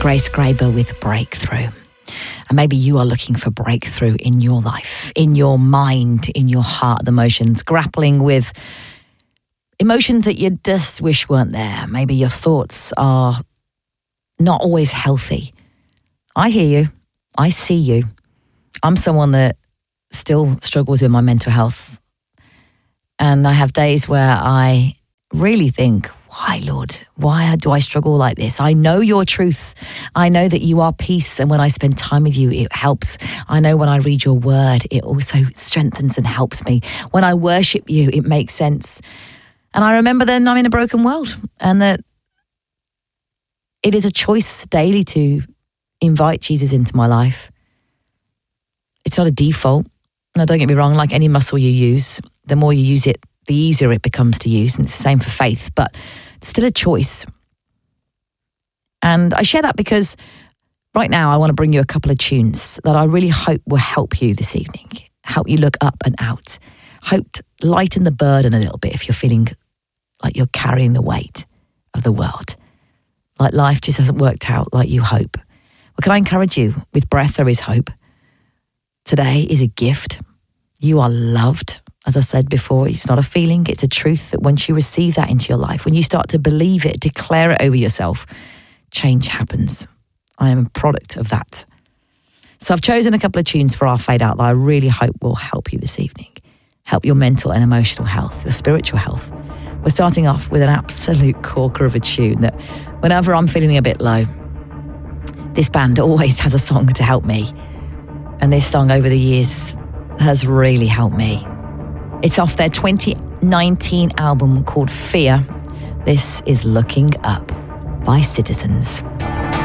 Grace Graber with Breakthrough. And maybe you are looking for breakthrough in your life, in your mind, in your heart, the emotions, grappling with emotions that you just wish weren't there. Maybe your thoughts are not always healthy. I hear you. I see you. I'm someone that still struggles with my mental health. And I have days where I really think, why, Lord? Why do I struggle like this? I know your truth. I know that you are peace. And when I spend time with you, it helps. I know when I read your word, it also strengthens and helps me. When I worship you, it makes sense. And I remember then I'm in a broken world and that it is a choice daily to invite Jesus into my life. It's not a default. Now, don't get me wrong, like any muscle you use, the more you use it, the easier it becomes to use. And it's the same for faith, but it's still a choice. And I share that because right now I want to bring you a couple of tunes that I really hope will help you this evening, help you look up and out, hope to lighten the burden a little bit if you're feeling like you're carrying the weight of the world, like life just hasn't worked out like you hope. Well, can I encourage you? With breath, there is hope. Today is a gift. You are loved. As I said before, it's not a feeling, it's a truth that once you receive that into your life, when you start to believe it, declare it over yourself, change happens. I am a product of that. So I've chosen a couple of tunes for our fade out that I really hope will help you this evening, help your mental and emotional health, your spiritual health. We're starting off with an absolute corker of a tune that whenever I'm feeling a bit low, this band always has a song to help me. And this song over the years has really helped me. It's off their 2019 album called Fear. This is Looking Up by Citizens.